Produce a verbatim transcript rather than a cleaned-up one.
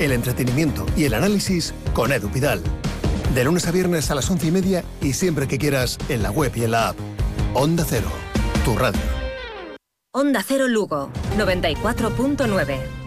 el entretenimiento y el análisis con Edu Pidal. De lunes a viernes a las once y media y siempre que quieras en la web y en la app. Onda Cero, tu radio. Onda Cero Lugo, noventa y cuatro punto nueve.